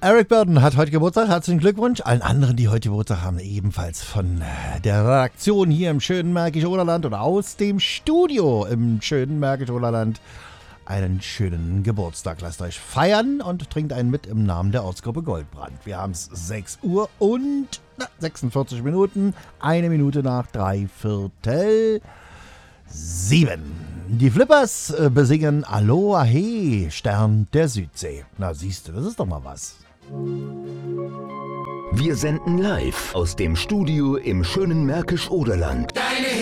Eric Burdon hat heute Geburtstag. Herzlichen Glückwunsch. Allen anderen, die heute Geburtstag haben, ebenfalls von der Redaktion hier im schönen Märkisch-Oderland oder aus dem Studio im schönen Märkisch-Oderland einen schönen Geburtstag. Lasst euch feiern und trinkt einen mit im Namen der Ortsgruppe Goldbrand. Wir haben es 6 Uhr und 46 Minuten. 1 Minute nach 3/4 7. Die Flippers besingen Aloha He, Stern der Südsee. Na siehste, das ist doch mal was. Wir senden live aus dem Studio im schönen Märkisch-Oderland. Deine